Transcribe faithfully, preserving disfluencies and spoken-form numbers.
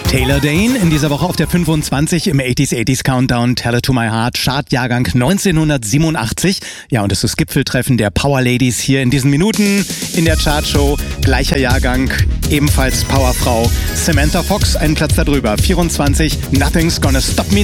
Taylor Dayne in dieser Woche auf der fünfundzwanzig im achtziger achtziger Countdown Tell It To My Heart Chartjahrgang neunzehnhundertsiebenundachtzig. Ja, und es ist das Gipfeltreffen der Power Ladies hier in diesen Minuten in der Chartshow. Gleicher Jahrgang, ebenfalls Powerfrau Samantha Fox, einen Platz darüber. vierundzwanzig, Nothing's Gonna Stop Me